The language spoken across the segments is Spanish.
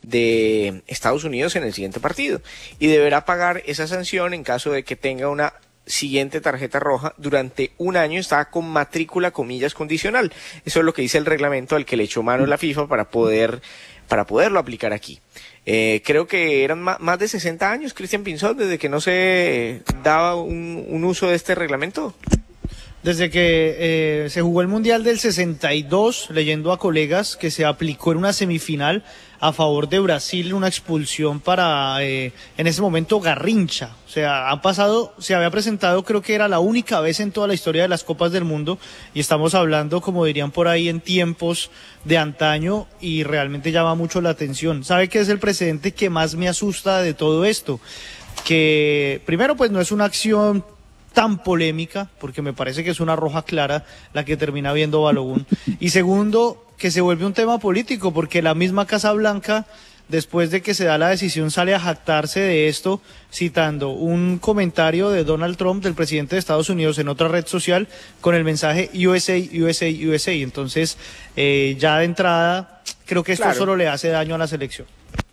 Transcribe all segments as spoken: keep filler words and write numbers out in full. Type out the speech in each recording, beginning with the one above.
de Estados Unidos en el siguiente partido y deberá pagar esa sanción en caso de que tenga una siguiente tarjeta roja durante un año. Está con matrícula, comillas, condicional. Eso es lo que dice el reglamento al que le echó mano la FIFA para poder para poderlo aplicar aquí. Eh, creo que eran ma más de sesenta años, Cristian Pinzón, desde que no se daba un, un uso de este reglamento. Desde que eh, se jugó el Mundial del sesenta y dos, leyendo a colegas que se aplicó en una semifinal a favor de Brasil, una expulsión para, eh, en ese momento, Garrincha. O sea, han pasado, se había presentado, creo que era la única vez en toda la historia de las Copas del Mundo, y estamos hablando, como dirían por ahí, en tiempos de antaño, y realmente llama mucho la atención. ¿Sabe qué es el precedente que más me asusta de todo esto? Que, primero, pues no es una acción tan polémica, porque me parece que es una roja clara la que termina viendo Balogun, y segundo, que se vuelve un tema político, porque la misma Casa Blanca, después de que se da la decisión, sale a jactarse de esto, citando un comentario de Donald Trump, del presidente de Estados Unidos, en otra red social, con el mensaje U S A, U S A, U S A. Entonces, eh, ya de entrada, creo que esto claro. solo le hace daño a la selección.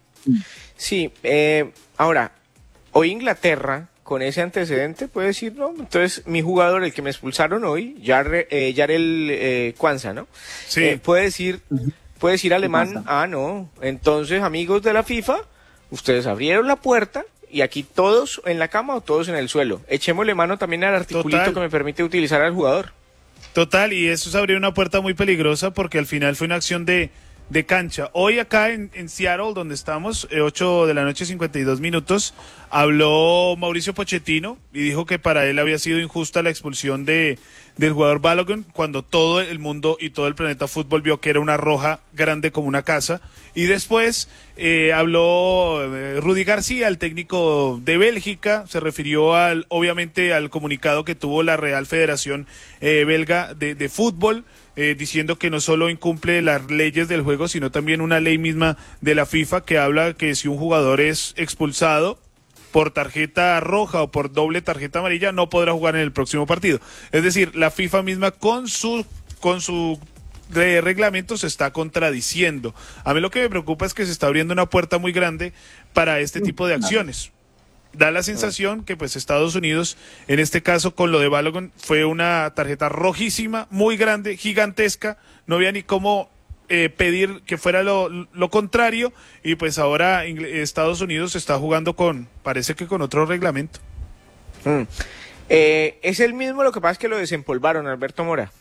Sí, eh, ahora, hoy Inglaterra, con ese antecedente, puede decir, no, entonces mi jugador, el que me expulsaron hoy, Yar, eh, Yarel eh, Kwanza, ¿no? Sí. Eh, puede decir, puede decir alemán, ah, no, entonces amigos de la FIFA, ustedes abrieron la puerta y aquí todos en la cama o todos en el suelo. Echémosle mano también al articulito Total. que me permite utilizar al jugador. Total, y eso es abrir una puerta muy peligrosa porque al final fue una acción de... de cancha. Hoy acá en, en Seattle, donde estamos, eh, ocho de la noche, cincuenta y dos minutos, habló Mauricio Pochettino y dijo que para él había sido injusta la expulsión de del jugador Balogun, cuando todo el mundo y todo el planeta fútbol vio que era una roja grande como una casa. Y después eh, habló eh, Rudy García, el técnico de Bélgica, se refirió al, obviamente al comunicado que tuvo la Real Federación eh, Belga de, de Fútbol, Eh, diciendo que no solo incumple las leyes del juego, sino también una ley misma de la FIFA que habla que si un jugador es expulsado por tarjeta roja o por doble tarjeta amarilla, no podrá jugar en el próximo partido. Es decir, la FIFA misma con su, con su de reglamento se está contradiciendo. A mí lo que me preocupa es que se está abriendo una puerta muy grande para este tipo de acciones. Da la sensación que pues Estados Unidos, en este caso con lo de Balogun, fue una tarjeta rojísima, muy grande, gigantesca, no había ni cómo eh, pedir que fuera lo, lo contrario, y pues ahora Estados Unidos está jugando con, parece que con otro reglamento. Mm. Eh, es el mismo, lo que pasa es que lo desempolvaron, Alberto Mora.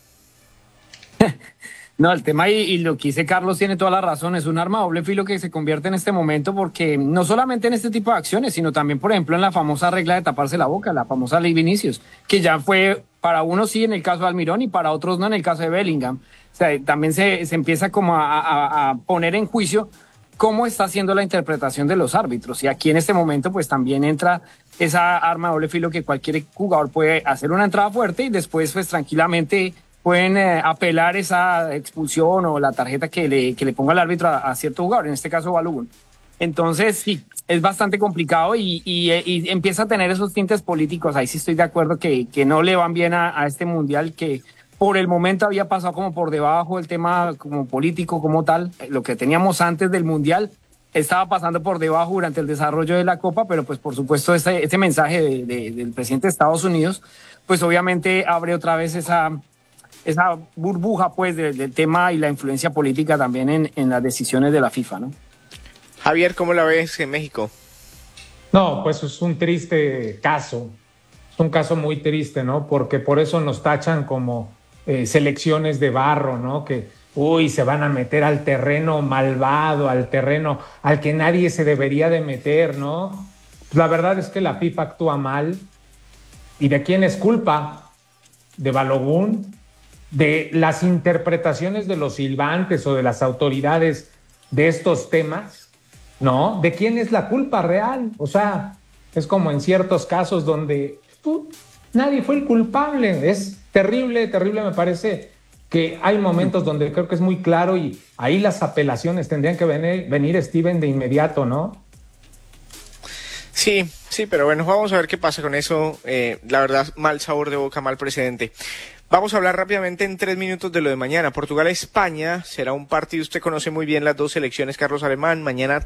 No, el tema, y, y lo que dice Carlos tiene toda la razón, es un arma de doble filo que se convierte en este momento, porque no solamente en este tipo de acciones, sino también, por ejemplo, en la famosa regla de taparse la boca, la famosa ley Vinicius, que ya fue, para unos sí en el caso de Almirón y para otros no en el caso de Bellingham. O sea, también se, se empieza como a, a, a poner en juicio cómo está haciendo la interpretación de los árbitros, y aquí en este momento pues también entra esa arma de doble filo que cualquier jugador puede hacer una entrada fuerte y después pues tranquilamente pueden eh, apelar esa expulsión o la tarjeta que le, que le ponga el árbitro a, a cierto jugador, en este caso Balogun. Entonces, sí, es bastante complicado y, y, y empieza a tener esos tintes políticos. Ahí sí estoy de acuerdo que, que no le van bien a, a este mundial, que por el momento había pasado como por debajo el tema como político, como tal. Lo que teníamos antes del mundial estaba pasando por debajo durante el desarrollo de la Copa, pero pues por supuesto ese, ese mensaje de, de, del presidente de Estados Unidos, pues obviamente abre otra vez esa... esa burbuja pues del, del tema y la influencia política también en, en las decisiones de la FIFA, ¿no? Javier, ¿cómo la ves en México? No, pues es un triste caso, es un caso muy triste, ¿no? Porque por eso nos tachan como eh, selecciones de barro, ¿no? Que, uy, se van a meter al terreno malvado, al terreno al que nadie se debería de meter, ¿no? La verdad es que la FIFA actúa mal. ¿Y de quién es culpa? ¿De Balogun? ¿De las interpretaciones de los silbantes o de las autoridades de estos temas? ¿No? ¿De quién es la culpa real? O sea, es como en ciertos casos donde tú, nadie fue el culpable. Es terrible, terrible. Me parece que hay momentos donde creo que es muy claro y ahí las apelaciones tendrían que venir, venir Steven, de inmediato, ¿no? Sí, sí, pero bueno, vamos a ver qué pasa con eso. Eh, la verdad, mal sabor de boca, mal precedente. Vamos a hablar rápidamente en tres minutos de lo de mañana. Portugal-España será un partido, usted conoce muy bien las dos selecciones, Carlos Alemán. Mañana